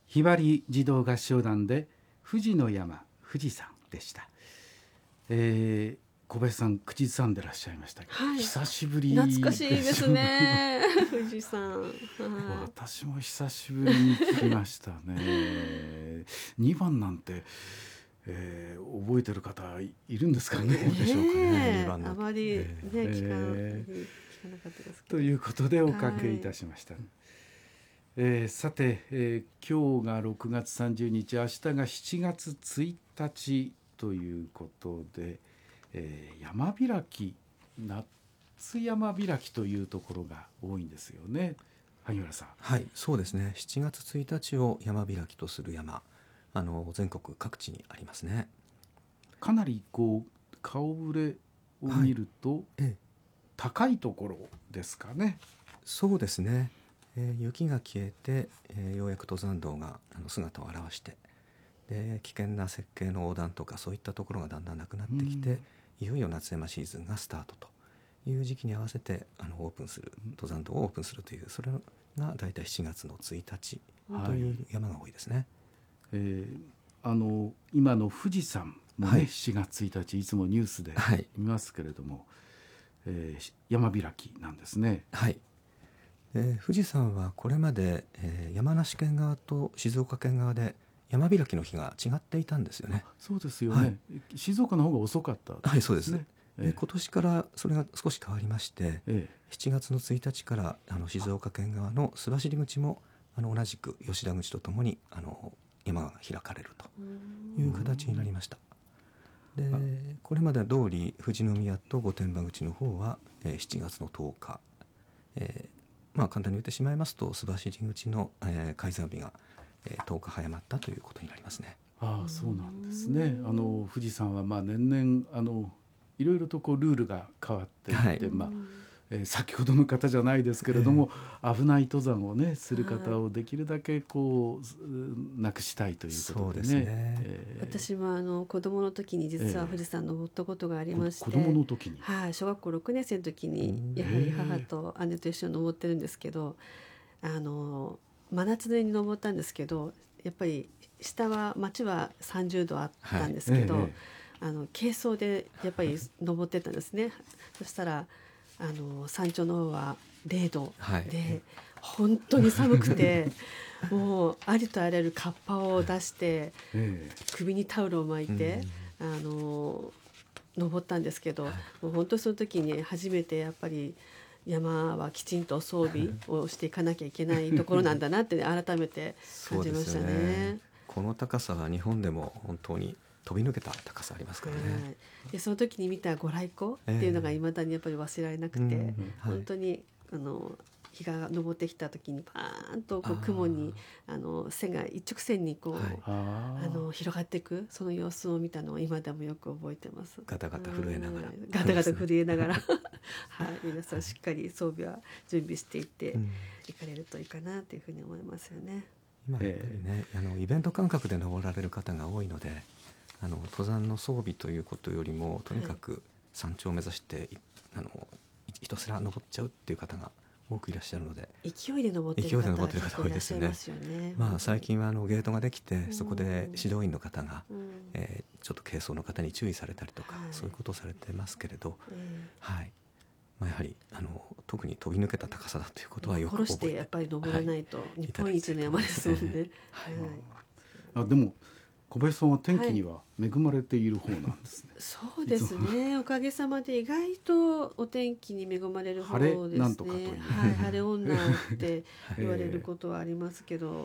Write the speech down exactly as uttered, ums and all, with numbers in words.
ひばり児童合唱団で富士の山富士山でした。えー小林さん口ずさんでらっしゃいましたけど、 はい、 久しぶり懐かしいですね富士山、はい、 私も久しぶりに聞きましたねにばんなんて、えー、覚えてる方いるんですかね。どうでしょうかね。 にばんのあまり、ねえー、 聞か、 えー、 聞かなかったですけとど、 いうことでおかけいたしました、はい。えー、さて、えー、今日がろくがつさんじゅうにち、明日がしちがつついたちということで、えー、山開き、夏山開きというところが多いんですよね、萩原さん。 はい、そうですね。しちがつついたちを山開きとする山、あの全国各地にありますね。 かなりこう顔ぶれを見ると、はい、ええ、高いところですかね。 そうですね、えー、雪が消えて、えー、ようやく登山道があの姿を現して、で危険な設計の横断とかそういったところがだんだんなくなってきて、いよいよ夏山シーズンがスタートという時期に合わせてあのオープンする、登山道をオープンするという、それがだいたいしちがつのついたちという山が多いですね。はい、 えー、あの今の富士山もね、はい、しちがつついたちいつもニュースで見ますけれども、はい、えー、山開きなんですね。 はい、えー、富士山はこれまで、えー、山梨県側と静岡県側で山開きの日が違っていたんですよね。 そうですよね、はい、静岡の方が遅かったですね。 はい、そうです。で今年からそれが少し変わりまして、ええ、しちがつのついたちからあの静岡県側の須走口もあの同じく吉田口とともにあの山が開かれるという形になりました。でこれまで通り富士宮と御殿場口の方は、えー、しちがつのとおか、えーまあ、簡単に言ってしまいますと須走口の、えー、開山日が、えー、とおか早まったということになりますね。 ああ、そうなんですね。あの富士山はまあ年々あのいろいろとこうルールが変わっていって、はい、まあえー、先ほどの方じゃないですけれども、えー、危ない登山をねする方をできるだけこうなくしたいということでね。そうですね、 えー、私もあの子供の時に実は富士山登ったことがありまして、 えー、子供の時に、 はい、小学校ろくねん生の時にやはり母と姉と一緒に登ってるんですけど、あの真夏のように登ったんですけど、やっぱり下は町はさんじゅうどあったんですけど、はい、えー、あの軽装でやっぱり登ってたんですね。そしたらあの山頂の方はれいどで、はい、本当に寒くてもうありとあらゆるカッパを出して、えー、首にタオルを巻いて、うん、あの登ったんですけど、はい、もう本当にその時に初めてやっぱり山はきちんと装備をしていかなきゃいけないところなんだなって、ね、改めて感じました ね, ね。 この高さは日本でも本当に飛び抜けた高さありますからね。はい、 でその時に見たご来光っていうのがいまだにやっぱり忘れられなくて、えーうんはい、本当にあの日が昇ってきた時にパーンとこう雲にあの線が一直線にこう、はい、あの広がっていくその様子を見たのを今でもよく覚えてます。 ガタガタ震えながら、 ガタガタ震えながらはい、皆さんしっかり装備は準備していっていかれるといいかなというふうに思いますよね。 今やっぱりね、えー、あのイベント感覚で登られる方が多いので、あの登山の装備ということよりもとにかく山頂を目指して、はい、あのひたすら登っちゃうっていう方が多くいらっしゃるので、 勢いで登ってる方が多いですよね。 まあ、最近はあのゲートができてそこで指導員の方が、うんえー、ちょっと軽装の方に注意されたりとか、はい、そういうことをされてますけれど、うんはいまあ、やはりあの特に飛び抜けた高さだということはよく覚えて、 心してやっぱり登らないと、はい、日本一の山ですもんね。はいはい、 あでも小林さんは天気には恵まれている方なんですね。 はい、そうですね。おかげさまで意外とお天気に恵まれる方ですね。 晴れなんとかという、 はい、晴れ女って言われることはありますけど、